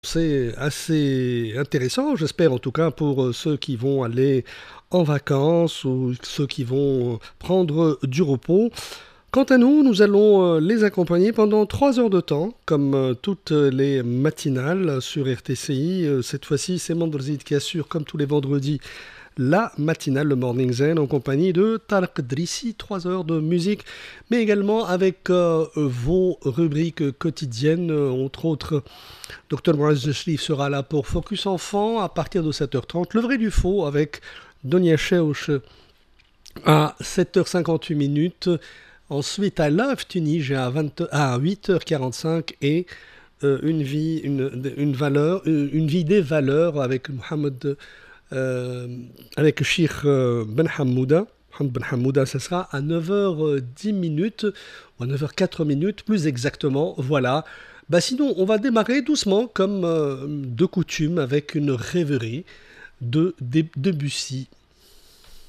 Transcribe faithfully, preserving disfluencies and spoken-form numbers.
C'est assez intéressant, j'espère en tout cas pour euh, ceux qui vont aller en vacances ou ceux qui vont prendre du repos. Quant à nous, nous allons euh, les accompagner pendant trois heures de temps, comme euh, toutes les matinales sur R T C I. Euh, Cette fois-ci, c'est Mandrzit qui assure, comme tous les vendredis, la matinale, le Morning Zen, en compagnie de Tarek Drissi, trois heures de musique, mais également avec euh, vos rubriques quotidiennes, euh, entre autres. Docteur Moraz Shrif sera là pour Focus Enfant à partir de sept heures trente. Le vrai du faux avec Donia Cheuch à sept heures cinquante-huit minutes. Ensuite, à Love Tunis à, vingt à huit heures quarante-cinq et euh, une vie, une, une valeur, une vie des valeurs avec Mohamed, euh, avec Sheikh euh, Ben Hamouda. Mohamed Ben Hamouda, ça sera à neuf heures dix minutes, ou à neuf heures quatre minutes plus exactement. Voilà. Bah sinon, on va démarrer doucement, comme euh, de coutume, avec une rêverie de Debussy.